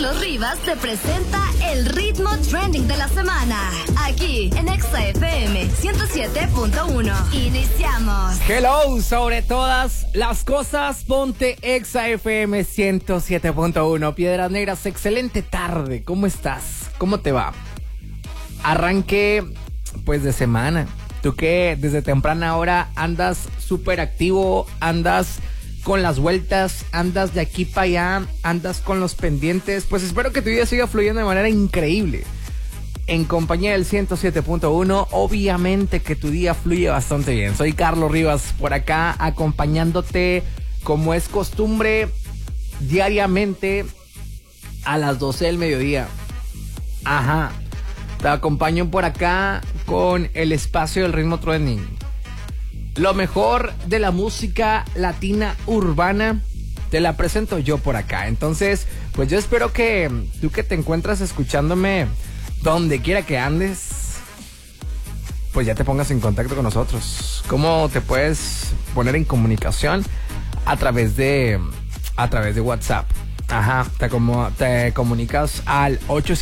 Carlos Rivas te presenta el ritmo trending de la semana, aquí en Exa FM 107.1. Iniciamos. Hello, sobre todas las cosas, ponte Exa FM 107.1. Piedras Negras, excelente tarde. ¿Cómo estás? ¿Cómo te va? Arranque, pues, de semana. Tú que desde temprana hora andas súper activo, andas con las vueltas, andas de aquí para allá, andas con los pendientes. Pues espero que tu día siga fluyendo de manera increíble. En compañía del 107.1, obviamente que tu día fluye bastante bien. Soy Carlos Rivas, por acá acompañándote como es costumbre diariamente a las 12 del mediodía. Ajá, te acompaño por acá con el espacio del ritmo trending. Lo mejor de la música latina urbana te la presento yo por acá. Entonces, pues yo espero que tú que te encuentras escuchándome donde quiera que andes, pues ya te pongas en contacto con nosotros. ¿Cómo te puedes poner en comunicación? A través de WhatsApp. Ajá, te comunicas al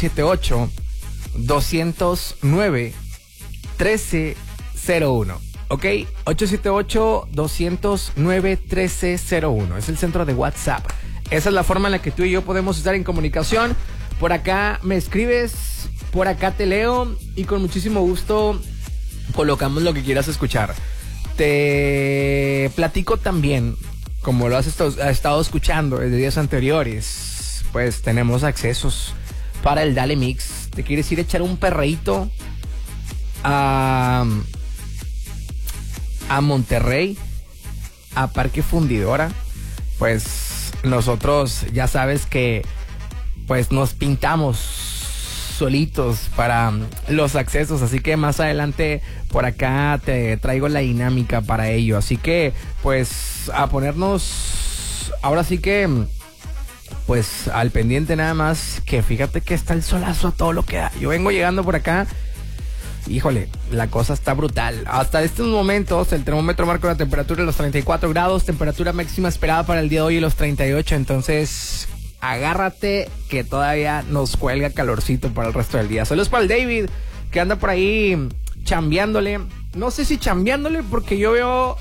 878-209-1301. Ok, 878-209-1301. Es el centro de WhatsApp. Esa es la forma en la que tú y yo podemos estar en comunicación. Por acá me escribes, por acá te leo y con muchísimo gusto colocamos lo que quieras escuchar. Te platico también, como lo has estado escuchando desde días anteriores, pues tenemos accesos para el Dale Mix. ¿Te quieres ir a echar un perreíto a Monterrey, a Parque Fundidora? Pues nosotros ya sabes que pues nos pintamos solitos para los accesos, así que más adelante por acá te traigo la dinámica para ello. Así que pues a ponernos ahora sí que pues al pendiente, nada más que fíjate que está el solazo a todo lo que da. Yo vengo llegando por acá. Híjole, la cosa está brutal. Hasta estos momentos el termómetro marca una temperatura de los 34 grados, temperatura máxima esperada para el día de hoy los 38, entonces agárrate que todavía nos cuelga calorcito para el resto del día. Saludos para el David, que anda por ahí chambeándole. No sé si chambeándole porque yo veo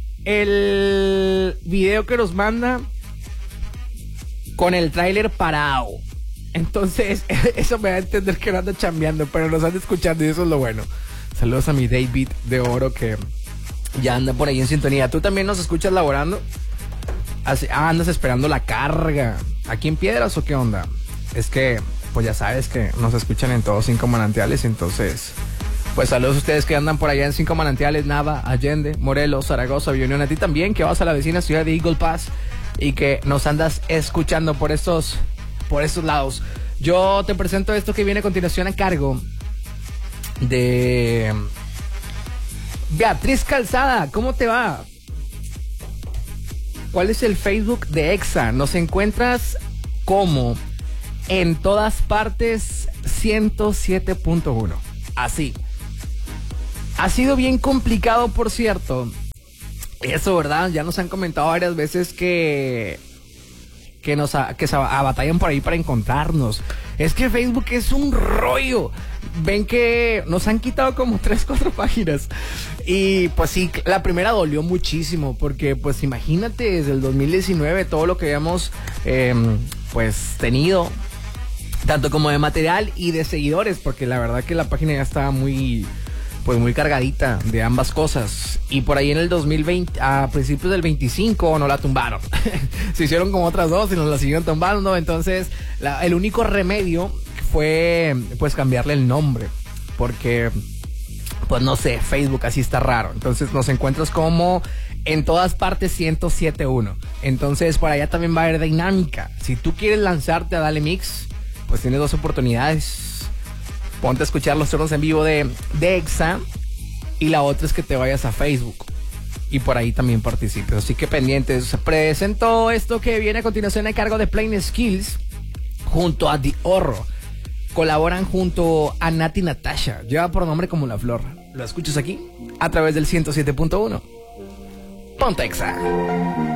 el video que nos manda con el tráiler parado. Entonces, eso me da a entender que no anda chambeando, pero nos anda escuchando y eso es lo bueno. Saludos a mi David de Oro que ya anda por ahí en sintonía. ¿Tú también nos escuchas laborando? Andas esperando la carga. ¿Aquí en Piedras o qué onda? Es que, pues ya sabes que nos escuchan en todos 5 manantiales, entonces, pues saludos a ustedes que andan por allá en 5 manantiales, Nava, Allende, Morelos, Zaragoza, Unión. A ti también, que vas a la vecina ciudad de Eagle Pass y que nos andas escuchando por estos lados. Yo te presento esto que viene a continuación a cargo de Beatriz Calzada. ¿Cómo te va? ¿Cuál es el Facebook de Exa? Nos encuentras como en todas partes 107.1. Así. Ha sido bien complicado, por cierto. Eso, ¿verdad? Ya nos han comentado varias veces que se batallan por ahí para encontrarnos. Es que Facebook es un rollo. Ven que nos han quitado como 3-4 páginas. Y pues sí, la primera dolió muchísimo. Porque pues imagínate, desde el 2019 todo lo que habíamos pues tenido, tanto como de material y de seguidores. Porque la verdad que la página ya estaba muy cargadita de ambas cosas. Y por ahí en el 2020, a principios del 25, no la tumbaron. Se hicieron como otras dos y nos la siguieron tumbando. Entonces, el único remedio fue, pues, cambiarle el nombre. Porque, pues, no sé, Facebook así está raro. Entonces, nos encuentras como en todas partes 107.1. Entonces, por allá también va a haber dinámica. Si tú quieres lanzarte a Dale Mix, pues tienes 2 oportunidades. Ponte a escuchar los turnos en vivo de Exa. Y la otra es que te vayas a Facebook y por ahí también participes. Así que pendientes. Presento esto que viene a continuación a cargo de Plain Skills junto a The Horror. Colaboran junto a Nati Natasha. Lleva por nombre Como la Flor. Lo escuchas aquí a través del 107.1. Ponte Exa.